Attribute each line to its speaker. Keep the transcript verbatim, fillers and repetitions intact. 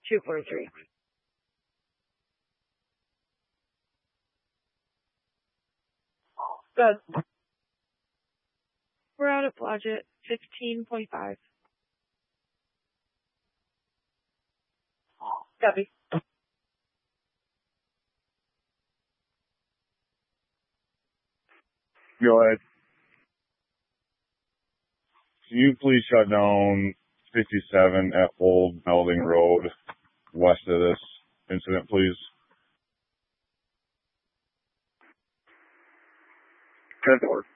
Speaker 1: two forty-three. Good. We're out of budget. fifteen point five. Copy.
Speaker 2: Go ahead. Can you please shut down fifty-seven at Old Melding Road, west of this incident, please?
Speaker 3: ten four.